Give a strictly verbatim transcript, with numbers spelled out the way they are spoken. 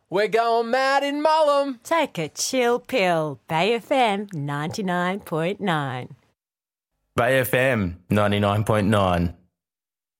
We're going mad in Mullum. Take a chill pill. Bay F M ninety-nine point nine. Bay F M ninety-nine point nine.